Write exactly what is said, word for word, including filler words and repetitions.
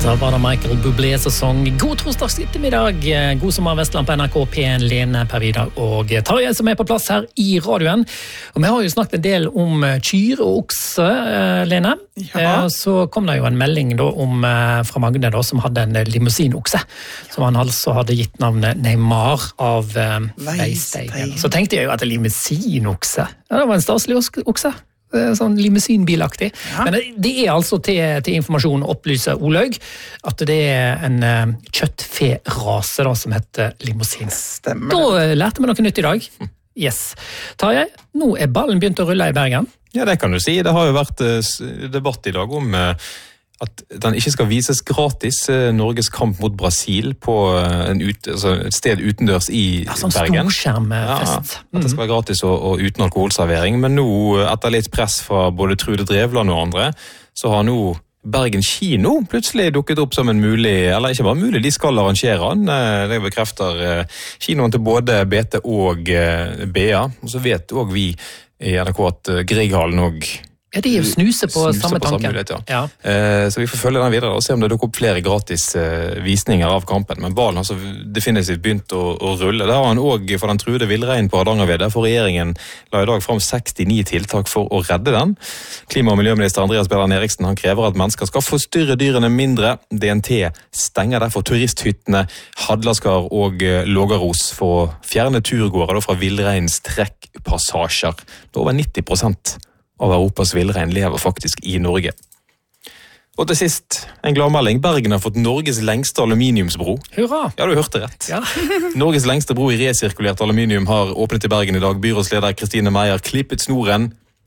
Da var det Michael Bublé som sang God torsdags ettermiddag. God sommer Vestland på N R K P en, Lene, Per Vidar og Tarjei som er på plass her i radioen. Og vi har jo snakket en del om kyr og okse, Lene. Ja. Så kom det jo en melding da om, fra Magne da, som hadde en limousinokse, som han altså hadde gitt navnet Neymar av Veisteigen. Så tenkte jeg jo at limousinokse, ja, det var en staselig okse. Sånn limousinbilaktig. Ja. Men det er altså til, til informasjon å opplyse Olaug at det er en uh, kjøttferase da, som heter limousin. Stemmer. Da lærte vi noe nytt i dag. Yes. Tarjei, nå er ballen begynt å rulle i Bergen. Ja, det kan du si. Det har jo vært uh, debatt i dag om uh, at den ikke skal vises gratis, Norges kamp mot Brasil, på en ut, altså et sted utendørs i ja, sånn Bergen. Storskjermfest. Ja, at det skal være gratis og, og uten alkoholservering. Men nå, etter litt press fra både Trude Drevland og andre, så har nå Bergen kino plutselig dukket opp som en mulig, eller ikke bare mulig, de skal arrangere den. Det bekrefter kinoen til både B T og B A. Og så vet også vi i N R K at Grieghallen og Ja, de er jo snuse på snuse samme på tanke. Mulighet, ja. Ja. Eh, så vi får følge den videre og se om det dukker opp flere gratis eh, visninger av kampen. Men ballen har så definitivt begynt å, å rulle. Det har han også for den truede villreinen på Hardangervidda, for regjeringen la i dag fram sekstini tiltak for å redde den. Klima- og miljøminister Andreas Bjelland Eriksen han krever at mennesker skal forstyrre dyrene mindre. D N T stenger derfor turisthyttene Hadlaskar og eh, Lågaros for å fjerne turgåere fra villreinens trekkpassasjer. Det er over nitti prosent av Europas villrein lever faktisk i Norge. Og til sist, en gladmelding. Bergen har fått Norges lengste aluminiumsbro. Hurra! Ja, du hørte rett. Ja. Norges lengste bro i resirkulert aluminium har åpnet i Bergen i dag. Byrådsleder Kristine Meyer klippet snoren